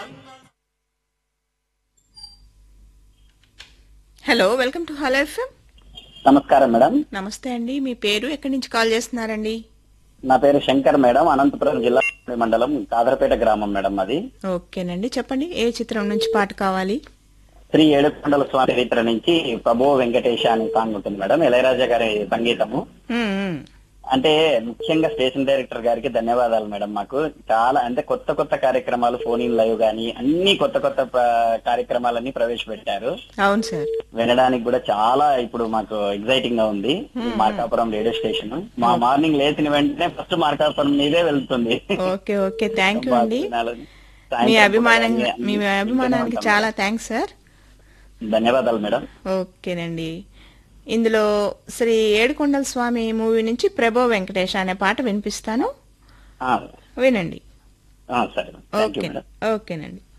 Hello, welcome to hello FM. నమస్కారం madam. నమస్తే అండి, మీ పేరు, ఎక్కడి నుంచి కాల్ చేస్తున్నారండి? నా పేరు శంకర్ మేడం, అనంతపురం జిల్లా మండలం కాదరపేట గ్రామం మేడం అది. ఓకేనండి, చెప్పండి ఏ చిత్రం నుంచి పాట కావాలి? శ్రీ ఏడుకొండల స్వామి చరిత్ర నుంచి ప్రభో వెంకటేశ అనే సాంగ్ ఉంటుంది మేడం, ఇళయరాజా గారి సంగీతము. మ్మ్. అంటే ముఖ్యంగా స్టేషన్ డైరెక్టర్ గారికి ధన్యవాదాలు మేడం. మాకు చాలా అంటే కొత్త కొత్త కార్యక్రమాలు, ఫోన్ ఇన్ లైవ్ గానీ అన్ని కొత్త కొత్త కార్యక్రమాలన్నీ ప్రవేశపెట్టారు. అవును సార్. వినడానికి కూడా చాలా ఇప్పుడు మాకు ఎగ్జైటింగ్ గా ఉంది. మార్కాపురం రేడియో స్టేషన్ మా మార్నింగ్ లేచిన వెంటనే ఫస్ట్ మార్కాపురం మీదే వెళ్తుంది. ఓకే ఓకే, థ్యాంక్ యూ అండి. మీ అభిమానానికి చాలా థ్యాంక్స్ సార్. ధన్యవాదాలు మేడం. ఓకేనండి, ఇందులో శ్రీ ఏడుకొండల స్వామి మూవీ నుంచి ప్రభో వెంకటేశ అనే పాట వినిపిస్తాను, వినండి. సరే. ఓకేనండి.